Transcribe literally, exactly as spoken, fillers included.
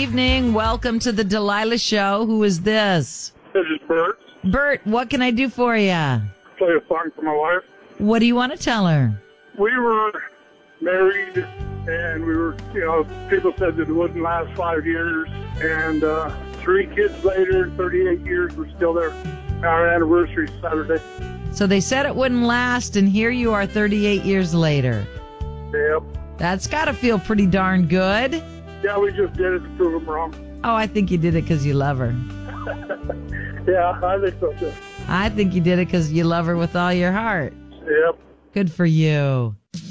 evening. Welcome to the Delilah Show. Who is this? This is Bert. Bert, what can I do for you? Play a song for my wife. What do you want to tell her? We were married, and we were, you know, people said that it wouldn't last five years. And uh, three kids later, thirty-eight years, we're still there. Our anniversary is Saturday. So they said it wouldn't last, and here you are thirty-eight years later. Yep. That's got to feel pretty darn good. Yeah, we just did it to prove them wrong. Oh, I think you did it because you love her. Yeah, I think so, too. I think you did it because you love her with all your heart. Yep. Good for you.